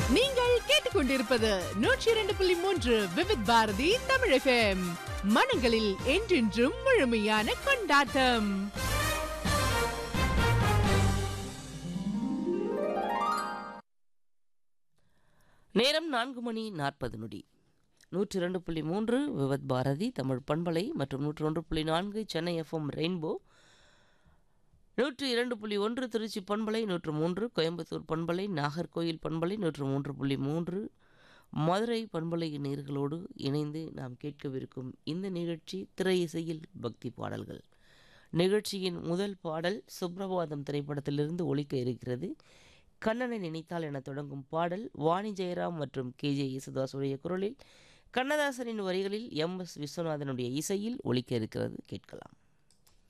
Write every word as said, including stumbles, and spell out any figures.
நீங்கள் கேட்டுக்கொண்டிருப்பது நூற்றி இரண்டு புள்ளி மூன்று விவித் பாரதி தமிழ் எஃப்எம். மனங்களில் என்றென்றும் முழுமையான கொண்டாட்டம். நேரம் நான்கு மணி நாற்பது நொடி. நூற்றி இரண்டு புள்ளி மூன்று விவத் பாரதி தமிழ் பண்பலை மற்றும் நூற்றி ஒன்று புள்ளி நான்கு சென்னை எஃப்எம் ரெயின்போ, நூற்றி இரண்டு புள்ளி ஒன்று திருச்சி பண்பலை, நூற்று மூன்று கோயம்புத்தூர் பண்பலை, நாகர்கோயில் பண்பலை, நூற்று மூன்று புள்ளி மூன்று மதுரை பண்பலை நேயர்களோடு இணைந்து நாம் கேட்கவிருக்கும் இந்த நிகழ்ச்சி திரை இசையில் பக்தி பாடல்கள். நிகழ்ச்சியின் முதல் பாடல் சுப்ரபாதம் திரைப்படத்திலிருந்து ஒலிக்க இருக்கிறது. கண்ணனை நினைத்தால் என தொடங்கும் பாடல் வாணி ஜெயராம் மற்றும் கே ஜே யேசுதாசுடைய குரலில், கண்ணதாசனின் வரிகளில் எம் எஸ் விஸ்வநாதனுடைய இசையில் ஒலிக்க இருக்கிறது. கேட்கலாம்.